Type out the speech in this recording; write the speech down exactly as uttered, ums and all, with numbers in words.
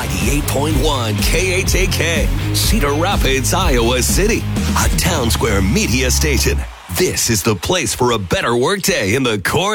ninety-eight point one K H A K, Cedar Rapids, Iowa City, a Town Square media station. This is the place for a better workday in the core.